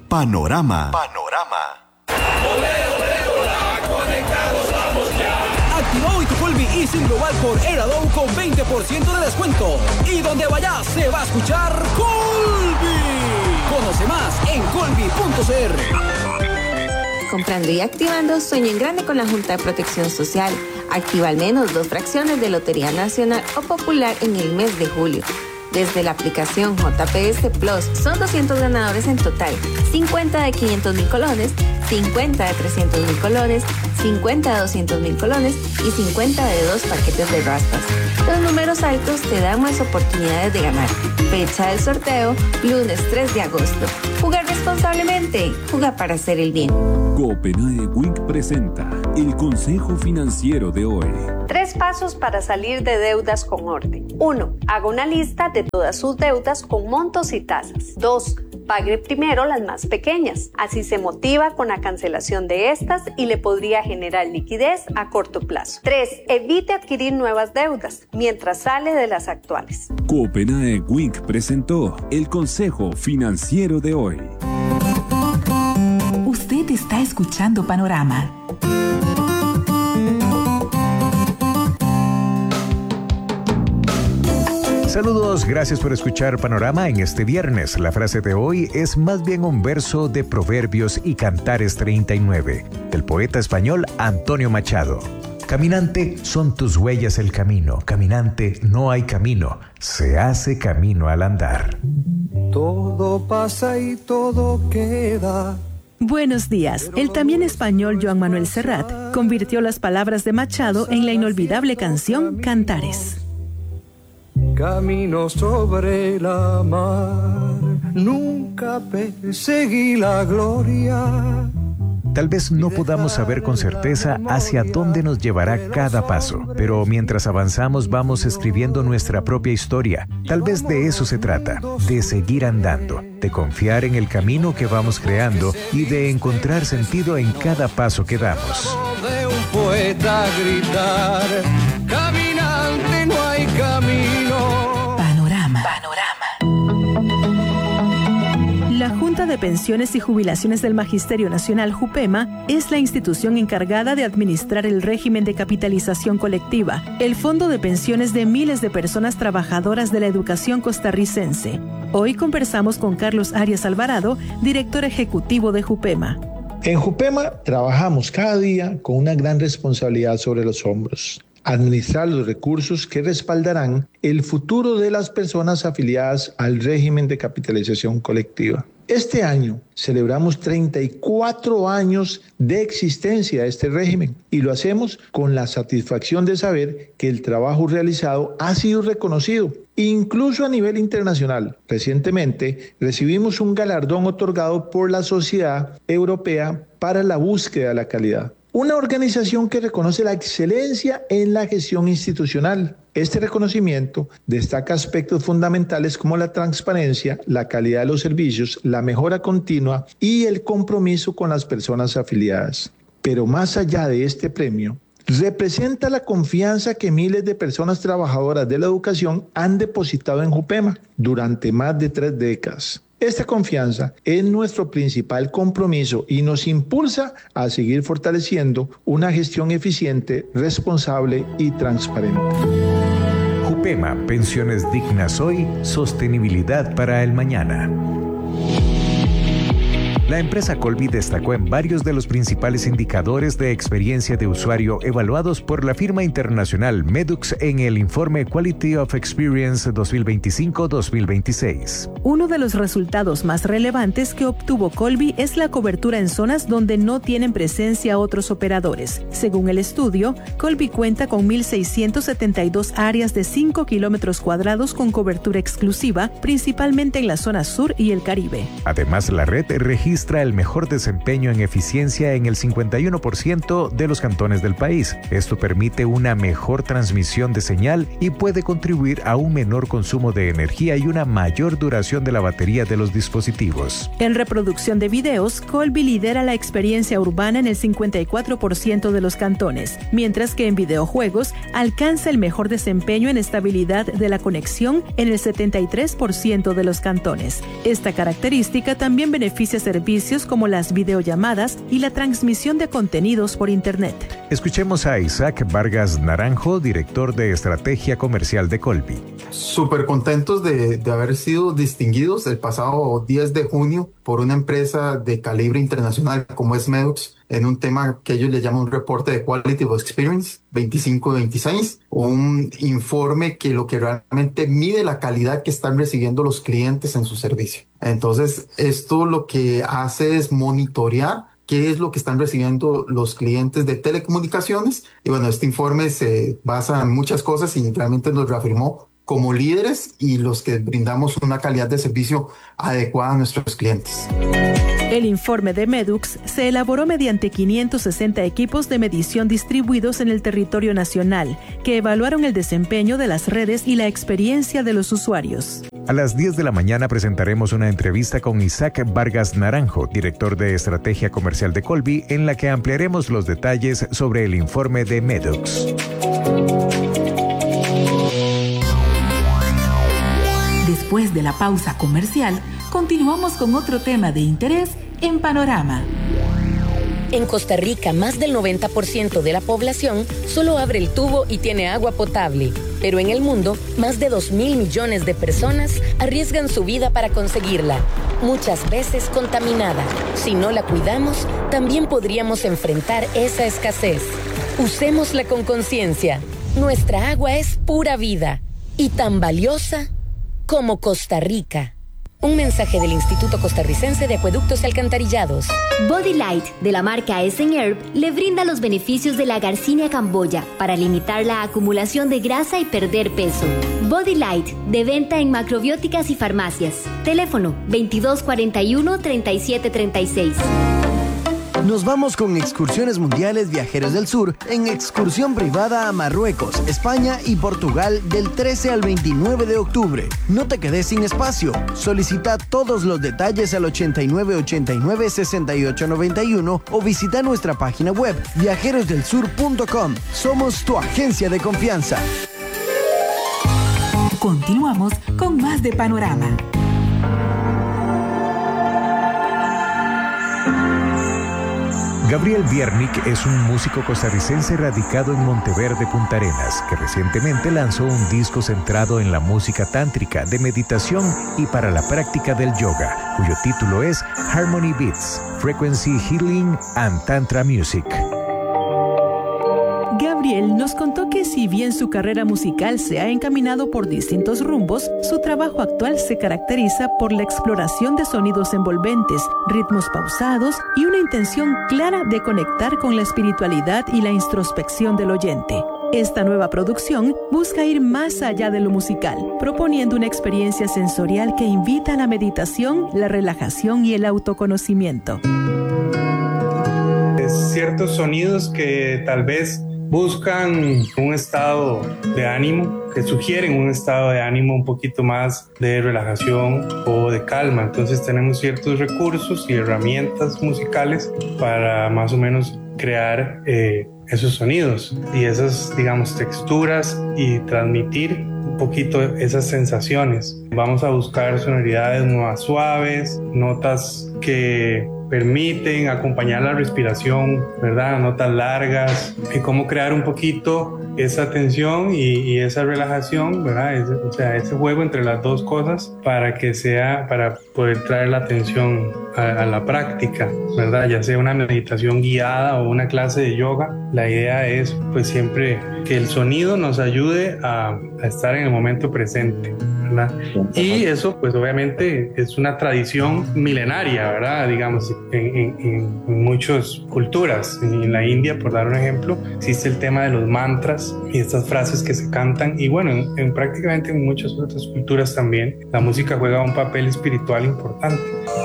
Panorama. Activa hoy tu Colby Easy Global por Airado con 20% de descuento. Y donde vayas se va a escuchar Colby. Conoce más en colby.cr. Comprando y activando, sueña en grande con la Junta de Protección Social. Activa al menos 2 fracciones de Lotería Nacional o Popular en el mes de julio. Desde la aplicación JPS Plus son 200 ganadores en total. 50 de 500,000 colones, 50 de 300,000 colones, 50 de 200,000 colones y 50 de 2 paquetes de raspas. Los números altos te dan más oportunidades de ganar. Fecha del sorteo, lunes 3 de agosto. Jugar responsablemente. Juega para hacer el bien. Copenhague Wink presenta el Consejo Financiero de hoy. 3 pasos para salir de deudas con orden. 1. Haga una lista de todas sus deudas con montos y tasas. 2. Pague primero las más pequeñas. Así se motiva con la cancelación de estas y le podría generar liquidez a corto plazo. 3. Evite adquirir nuevas deudas mientras sale de las actuales. Copenhague Wink presentó el Consejo Financiero de hoy. Usted está escuchando Panorama. Saludos, gracias por escuchar Panorama en este viernes. La frase de hoy es más bien un verso de Proverbios y Cantares 39, del poeta español Antonio Machado. Caminante, son tus huellas el camino. Caminante, no hay camino. Se hace camino al andar. Todo pasa y todo queda. Buenos días. El también español Joan Manuel Serrat convirtió las palabras de Machado en la inolvidable canción Cantares. Camino sobre la mar, nunca perseguí la gloria. Tal vez no podamos saber con certeza hacia dónde nos llevará cada paso, pero mientras avanzamos vamos escribiendo nuestra propia historia. Tal vez de eso se trata, de seguir andando, de confiar en el camino que vamos creando y de encontrar sentido en cada paso que damos. De un poeta gritar, caminante no hay camino. Panorama. La Junta de Pensiones y Jubilaciones del Magisterio Nacional, JUPEMA, es la institución encargada de administrar el régimen de capitalización colectiva, el fondo de pensiones de miles de personas trabajadoras de la educación costarricense. Hoy conversamos con Carlos Arias Alvarado, director ejecutivo de JUPEMA. En JUPEMA trabajamos cada día con una gran responsabilidad sobre los hombros. Administrar los recursos que respaldarán el futuro de las personas afiliadas al régimen de capitalización colectiva. Este año celebramos 34 años de existencia de este régimen y lo hacemos con la satisfacción de saber que el trabajo realizado ha sido reconocido, incluso a nivel internacional. Recientemente recibimos un galardón otorgado por la Sociedad Europea para la Búsqueda de la Calidad, una organización que reconoce la excelencia en la gestión institucional. Este reconocimiento destaca aspectos fundamentales como la transparencia, la calidad de los servicios, la mejora continua y el compromiso con las personas afiliadas. Pero más allá de este premio, representa la confianza que miles de personas trabajadoras de la educación han depositado en JUPEMA durante más de 3 décadas. Esta confianza es nuestro principal compromiso y nos impulsa a seguir fortaleciendo una gestión eficiente, responsable y transparente. JUPEMA, pensiones dignas hoy, sostenibilidad para el mañana. La empresa Colby destacó en varios de los principales indicadores de experiencia de usuario evaluados por la firma internacional Medux en el informe Quality of Experience 2025-2026. Uno de los resultados más relevantes que obtuvo Colby es la cobertura en zonas donde no tienen presencia otros operadores. Según el estudio, Colby cuenta con 1,672 áreas de 5 kilómetros cuadrados con cobertura exclusiva, principalmente en la zona sur y el Caribe. Además, la red registra el mejor desempeño en eficiencia en el 51% de los cantones del país. Esto permite una mejor transmisión de señal y puede contribuir a un menor consumo de energía y una mayor duración de la batería de los dispositivos. En reproducción de videos, Colby lidera la experiencia urbana en el 54% de los cantones, mientras que en videojuegos alcanza el mejor desempeño en estabilidad de la conexión en el 73% de los cantones. Esta característica también beneficia servicios beneficios como las videollamadas y la transmisión de contenidos por Internet. Escuchemos a Isaac Vargas Naranjo, director de Estrategia Comercial de Colby. Súper contentos de haber sido distinguidos el pasado 10 de junio por una empresa de calibre internacional como es Medux en un tema que ellos le llaman un reporte de Quality of Experience 25-26, un informe que lo que realmente mide la calidad que están recibiendo los clientes en su servicio. Entonces, esto lo que hace es monitorear qué es lo que están recibiendo los clientes de telecomunicaciones. Y bueno, este informe se basa en muchas cosas y realmente nos reafirmó como líderes y los que brindamos una calidad de servicio adecuada a nuestros clientes. El informe de Medux se elaboró mediante 560 equipos de medición distribuidos en el territorio nacional, que evaluaron el desempeño de las redes y la experiencia de los usuarios. A las 10 de la mañana presentaremos una entrevista con Isaac Vargas Naranjo, director de Estrategia Comercial de Colby, en la que ampliaremos los detalles sobre el informe de Medux. Después de la pausa comercial, continuamos con otro tema de interés en Panorama. En Costa Rica, más del 90% de la población solo abre el tubo y tiene agua potable. Pero en el mundo, más de 2.000 millones de personas arriesgan su vida para conseguirla, muchas veces contaminada. Si no la cuidamos, también podríamos enfrentar esa escasez. Usémosla con conciencia. Nuestra agua es pura vida y tan valiosa como Costa Rica. Un mensaje del Instituto Costarricense de Acueductos y Alcantarillados. Body Light, de la marca Essen Herb, le brinda los beneficios de la Garcinia camboya para limitar la acumulación de grasa y perder peso. Body Light, de venta en macrobióticas y farmacias. Teléfono 2241-3736. Nos vamos con Excursiones Mundiales Viajeros del Sur en excursión privada a Marruecos, España y Portugal del 13 al 29 de octubre. No te quedes sin espacio. Solicita todos los detalles al 8989-6891 o visita nuestra página web viajerosdelsur.com. Somos tu agencia de confianza. Continuamos con más de Panorama. Gabriel Biernik es un músico costarricense radicado en Monteverde, Punta Arenas, que recientemente lanzó un disco centrado en la música tántrica, de meditación y para la práctica del yoga, cuyo título es Harmony Beats, Frequency Healing and Tantra Music. Gabriel nos contó que si bien su carrera musical se ha encaminado por distintos rumbos, su trabajo actual se caracteriza por la exploración de sonidos envolventes, ritmos pausados y una intención clara de conectar con la espiritualidad y la introspección del oyente. Esta nueva producción busca ir más allá de lo musical, proponiendo una experiencia sensorial que invita a la meditación, la relajación y el autoconocimiento. Ciertos sonidos que tal vez buscan un estado de ánimo, que sugieren un estado de ánimo un poquito más de relajación o de calma. Entonces tenemos ciertos recursos y herramientas musicales para más o menos crear esos sonidos y esas, digamos, texturas y transmitir un poquito esas sensaciones. Vamos a buscar sonoridades más suaves, notas que permiten acompañar la respiración, ¿verdad? Notas largas, y cómo crear un poquito esa tensión y esa relajación, ¿verdad? O sea, ese juego entre las dos cosas para poder traer la atención a la práctica, ¿verdad? Ya sea una meditación guiada o una clase de yoga, la idea es pues siempre que el sonido nos ayude a estar en el momento presente, ¿verdad? Y eso pues obviamente es una tradición milenaria, ¿verdad? Digamos, en muchas culturas. En la India, por dar un ejemplo, existe el tema de los mantras y estas frases que se cantan, y bueno, prácticamente en muchas otras culturas también la música juega un papel espiritual importante.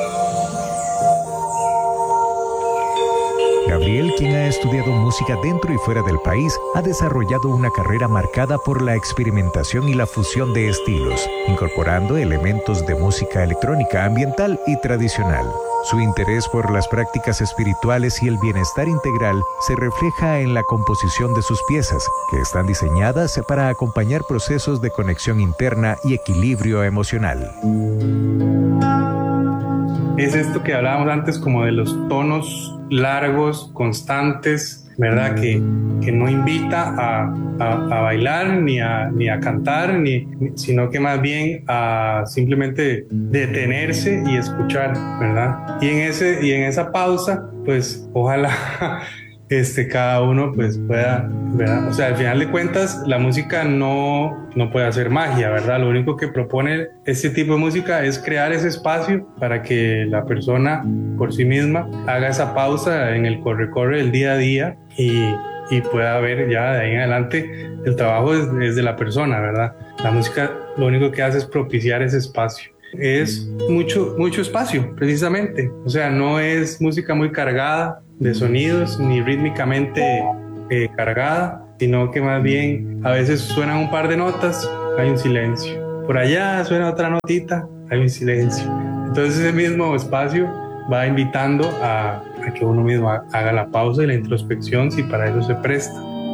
Gabriel, quien ha estudiado música dentro y fuera del país, ha desarrollado una carrera marcada por la experimentación y la fusión de estilos, incorporando elementos de música electrónica, ambiental y tradicional. Su interés por las prácticas espirituales y el bienestar integral se refleja en la composición de sus piezas, que están diseñadas para acompañar procesos de conexión interna y equilibrio emocional. es esto que hablábamos antes, como de los tonos largos, constantes, ¿verdad? Que no invita a bailar ni a cantar, sino que más bien a simplemente detenerse y escuchar, ¿verdad? Y en esa pausa, pues ojalá cada uno pues pueda, ¿verdad? O sea, al final de cuentas la música no puede hacer magia, ¿verdad? Lo único que propone este tipo de música es crear ese espacio para que la persona por sí misma haga esa pausa en el corre-corre del día a día y pueda ver ya de ahí en adelante el trabajo es de la persona, ¿verdad? La música lo único que hace es propiciar ese espacio. Es mucho espacio, precisamente. O sea, no es música muy cargada de sonidos ni rítmicamente cargada, sino que más bien a veces suenan un par de notas, hay un silencio. Por allá suena otra notita, hay un silencio. Entonces ese mismo espacio va invitando a que uno mismo haga la pausa y la introspección si para eso se presta.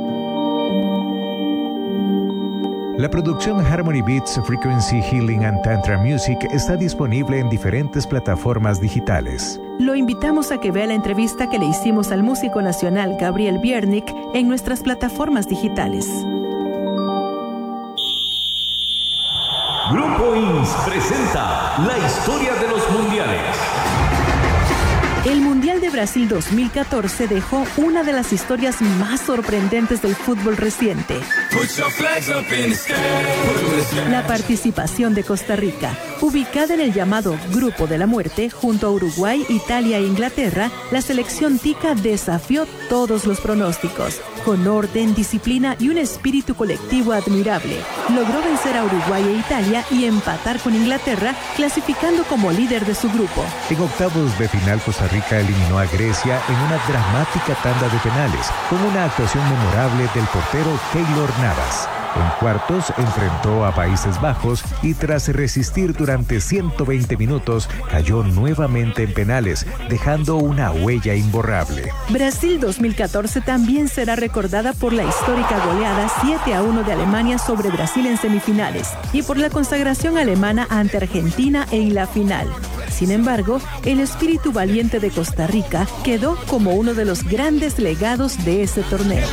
La producción Harmony Beats, Frequency Healing and Tantra Music está disponible en diferentes plataformas digitales. Lo invitamos a que vea la entrevista que le hicimos al músico nacional Gabriel Biernik en nuestras plataformas digitales. Grupo INS presenta la historia de los mundiales. El Mundial de Brasil 2014 dejó una de las historias más sorprendentes del fútbol reciente. La participación de Costa Rica. Ubicada en el llamado Grupo de la Muerte, junto a Uruguay, Italia e Inglaterra, la selección tica desafió todos los pronósticos. Con orden, disciplina y un espíritu colectivo admirable, logró vencer a Uruguay e Italia y empatar con Inglaterra, clasificando como líder de su grupo. En octavos de final, Costa Rica eliminó a Grecia en una dramática tanda de penales, con una actuación memorable del portero Keylor Navas. En cuartos enfrentó a Países Bajos y tras resistir durante 120 minutos cayó nuevamente en penales, dejando una huella imborrable. Brasil 2014 también será recordada por la histórica goleada 7-1 de Alemania sobre Brasil en semifinales y por la consagración alemana ante Argentina en la final. Sin embargo, el espíritu valiente de Costa Rica quedó como uno de los grandes legados de ese torneo.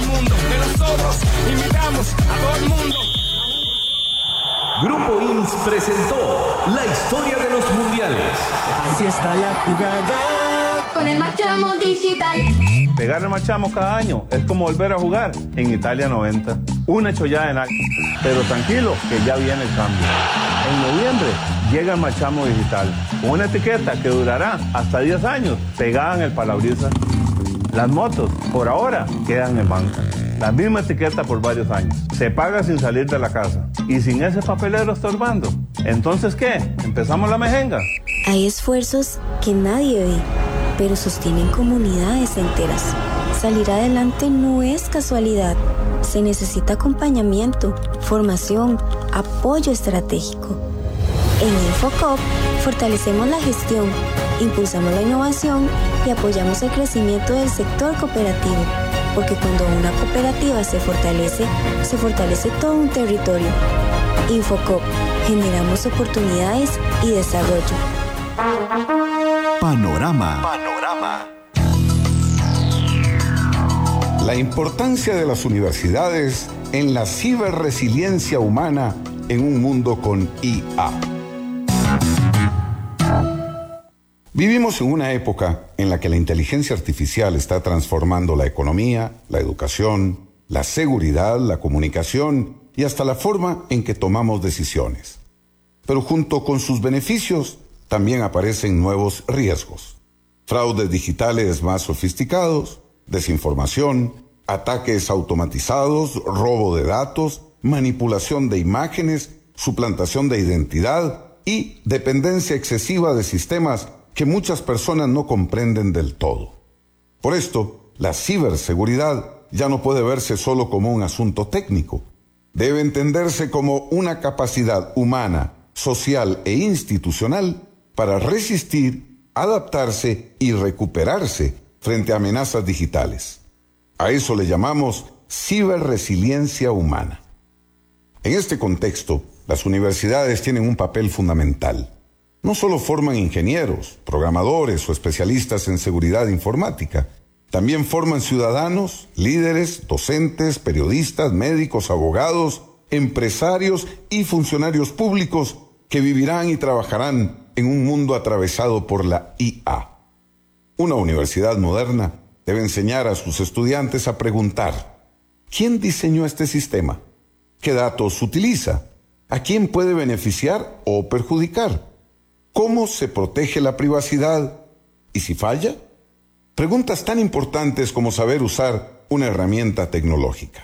Grupo INS presentó la historia de los mundiales. Así está la jugada con el Machamo Digital. Pegar el Machamo cada año es como volver a jugar en Italia 90. Una chollada en algo. Pero tranquilo, que ya viene el cambio. En noviembre llega el Machamo Digital, con una etiqueta que durará hasta 10 años pegada en el parabrisas. Las motos, por ahora, quedan en banca. La misma etiqueta por varios años. Se paga sin salir de la casa y sin ese papelero estorbando. Entonces, ¿qué? ¿Empezamos la mejenga? Hay esfuerzos que nadie ve, pero sostienen comunidades enteras. Salir adelante no es casualidad. Se necesita acompañamiento, formación, apoyo estratégico. En Infocop fortalecemos la gestión, impulsamos la innovación y apoyamos el crecimiento del sector cooperativo. Porque cuando una cooperativa se fortalece todo un territorio. Infocop, generamos oportunidades y desarrollo. Panorama. La importancia de las universidades en la ciberresiliencia humana en un mundo con IA. Vivimos en una época en la que la inteligencia artificial está transformando la economía, la educación, la seguridad, la comunicación y hasta la forma en que tomamos decisiones. Pero junto con sus beneficios, también aparecen nuevos riesgos. Fraudes digitales más sofisticados, desinformación, ataques automatizados, robo de datos, manipulación de imágenes, suplantación de identidad y dependencia excesiva de sistemas que muchas personas no comprenden del todo. Por esto, la ciberseguridad ya no puede verse solo como un asunto técnico. Debe entenderse como una capacidad humana, social e institucional para resistir, adaptarse y recuperarse frente a amenazas digitales. A eso le llamamos ciberresiliencia humana. En este contexto, las universidades tienen un papel fundamental. no solo forman ingenieros, programadores o especialistas en seguridad informática, también forman ciudadanos, líderes, docentes, periodistas, médicos, abogados, empresarios y funcionarios públicos que vivirán y trabajarán en un mundo atravesado por la IA. Una universidad moderna debe enseñar a sus estudiantes a preguntar: ¿quién diseñó este sistema? ¿Qué datos utiliza? ¿A quién puede beneficiar o perjudicar? ¿Cómo se protege la privacidad? ¿Y si falla? Preguntas tan importantes como saber usar una herramienta tecnológica.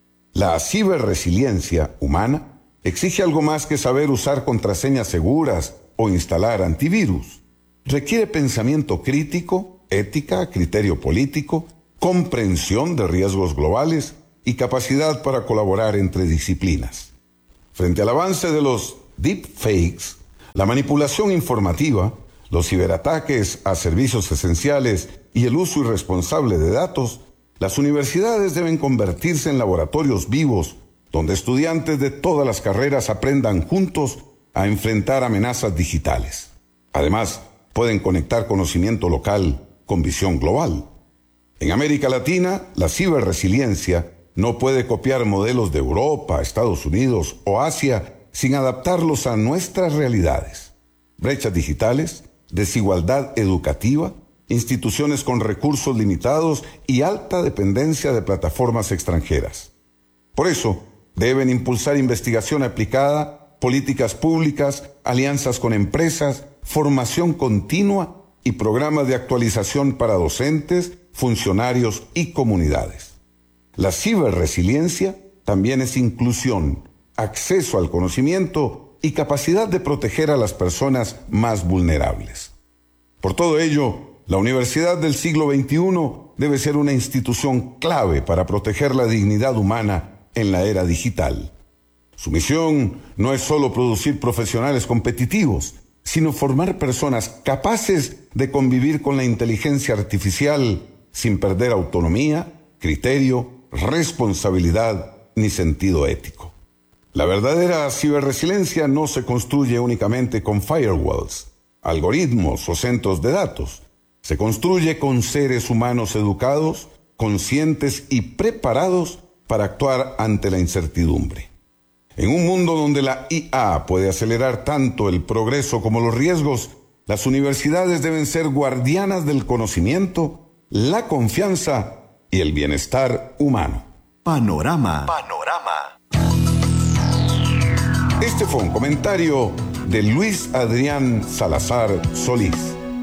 La ciberresiliencia humana exige algo más que saber usar contraseñas seguras o instalar antivirus. Requiere pensamiento crítico, ética, criterio político, comprensión de riesgos globales y capacidad para colaborar entre disciplinas. Frente al avance de los deepfakes, la manipulación informativa, los ciberataques a servicios esenciales y el uso irresponsable de datos, las universidades deben convertirse en laboratorios vivos donde estudiantes de todas las carreras aprendan juntos a enfrentar amenazas digitales. Además, pueden conectar conocimiento local con visión global. En América Latina, la ciberresiliencia no puede copiar modelos de Europa, Estados Unidos o Asia sin adaptarlos a nuestras realidades. Brechas digitales, desigualdad educativa, instituciones con recursos limitados y alta dependencia de plataformas extranjeras. Por eso, deben impulsar investigación aplicada, políticas públicas, alianzas con empresas, formación continua y programas de actualización para docentes, funcionarios y comunidades. La ciberresiliencia también es inclusión, acceso al conocimiento y capacidad de proteger a las personas más vulnerables. Por todo ello, la Universidad del siglo XXI debe ser una institución clave para proteger la dignidad humana en la era digital. Su misión no es solo producir profesionales competitivos, sino formar personas capaces de convivir con la inteligencia artificial sin perder autonomía, criterio, responsabilidad ni sentido ético. La verdadera ciberresiliencia no se construye únicamente con firewalls, algoritmos o centros de datos. Se construye con seres humanos educados, conscientes y preparados para actuar ante la incertidumbre. En un mundo donde la IA puede acelerar tanto el progreso como los riesgos, las universidades deben ser guardianas del conocimiento, la confianza y el bienestar humano. Panorama. Este fue un comentario de Luis Adrián Salazar Solís.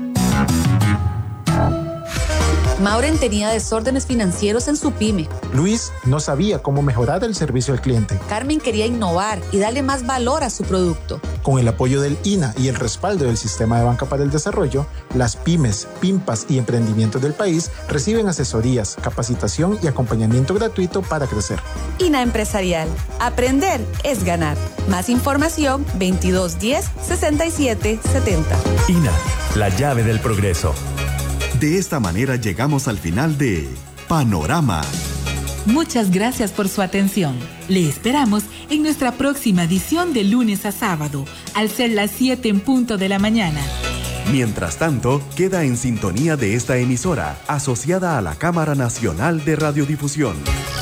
Mauren tenía desórdenes financieros en su pyme. Luis no sabía cómo mejorar el servicio al cliente. Carmen quería innovar y darle más valor a su producto. Con el apoyo del INA y el respaldo del Sistema de Banca para el Desarrollo, las pymes, PYMPAS y emprendimientos del país reciben asesorías, capacitación y acompañamiento gratuito para crecer. INA Empresarial. Aprender es ganar. Más información 2210-6770. INA, la llave del progreso. De esta manera llegamos al final de Panorama. Muchas gracias por su atención. Le esperamos en nuestra próxima edición de lunes a sábado, al ser las 7 en punto de la mañana. Mientras tanto, queda en sintonía de esta emisora, asociada a la Cámara Nacional de Radiodifusión.